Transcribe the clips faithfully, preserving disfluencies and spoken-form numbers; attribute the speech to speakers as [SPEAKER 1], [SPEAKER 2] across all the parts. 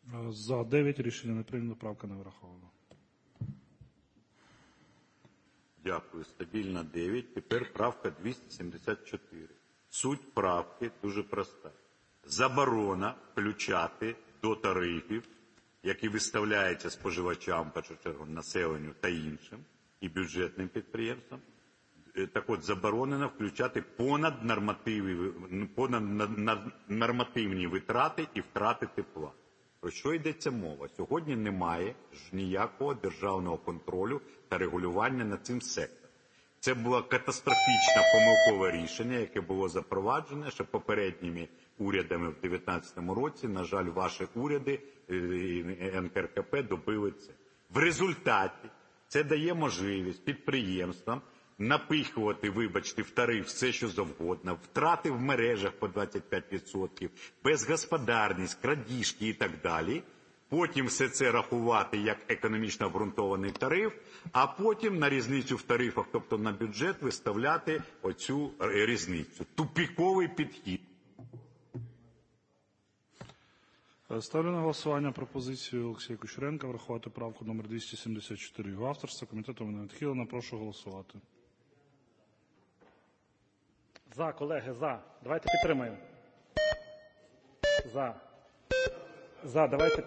[SPEAKER 1] За дев'ять рішення не прийнято, правка не врахована.
[SPEAKER 2] Дякую. Стабільна дев'ять. Тепер правка двісті сімдесят чотири. Суть правки дуже проста. Заборона включати до тарифів, які виставляються споживачам, в першу чергу, населенню та іншим, і бюджетним підприємствам, так от заборонено включати понаднормативні витрати і втрати тепла. Про що йдеться мова? Сьогодні немає ж ніякого державного контролю та регулювання над цим сектором. Це було катастрофічне помилкове рішення, яке було запроваджене ще попередніми урядами в дві тисячі дев'ятнадцятому році. На жаль, ваші уряди, ен ка ер ка пе, добили це. В результаті це дає можливість підприємствам напихувати, вибачте, в тариф все, що завгодно, втрати в мережах по двадцять п'ять відсотків, безгосподарність, крадіжки і так далі. Потім все це рахувати як економічно обґрунтований тариф, а потім на різницю в тарифах, тобто на бюджет, виставляти оцю різницю. Тупіковий підхід.
[SPEAKER 1] Ставлю на голосування пропозицію Олексія Кучеренка врахувати правку номер двісті сімдесят чотири його авторства. Комітетом вона відхилена. Прошу голосувати.
[SPEAKER 3] За, колеги, за. Давайте підтримаємо. За. За, давайте.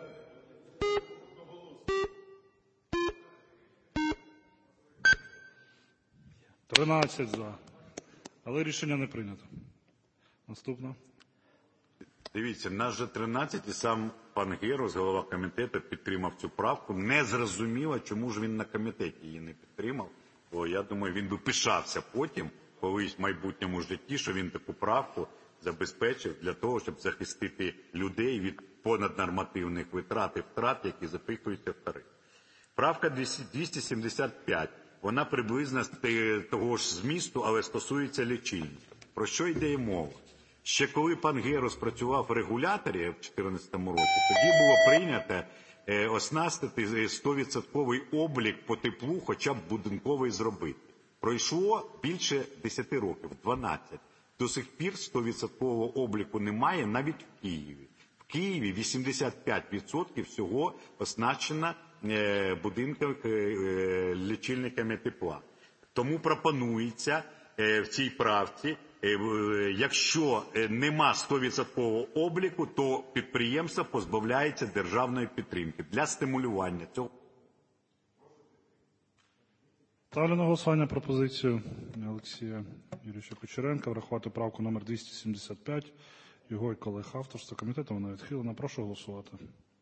[SPEAKER 1] тринадцять за. Але рішення не прийнято. Наступна.
[SPEAKER 2] Дивіться, нас же тринадцять, і сам пан Герус, голова комітету, підтримав цю правку. Не зрозуміло, чому ж він на комітеті її не підтримав. Бо, я думаю, він би пишався потім, колись в майбутньому житті, що він таку правку забезпечив для того, щоб захистити людей від понаднормативних витрат і втрат, які запихуються в тариф. Правка двісті сімдесят п'ять. Вона приблизно того ж змісту, але стосується лічильників. Про що йде мова? Ще коли пан Герус працював в регуляторі в дві тисячі чотирнадцятому році, тоді було прийнято оснастити сто відсотків облік по теплу, хоча б будинковий зробити. Пройшло більше десяти років, дванадцять. До сих пір сто відсотків обліку немає навіть в Києві. В Києві вісімдесят п'ять відсотків всього оснащено будинками лічильниками тепла. Тому пропонується в цій правці, якщо нема сто відсотків обліку, то підприємство позбавляється державної підтримки для стимулювання цього.
[SPEAKER 1] Ставлю на голосування пропозицію Олексія Юрійовича Кучеренка врахувати правку номер двісті сімдесят п'ять його і колег авторства. Комітетом вона відхилена. Прошу голосувати. За, колеги, за. Давайте підтримаємо. За. За, давайте. тринадцять за. Але рішення не прийнято. Наступна. Ставлю на голосування пропозицію Олексія Юрійовича Кучеренка врахувати правку номер двісті сімдесят п'ять його і колег авторства. Комітетом вона відхилена. Прошу голосувати.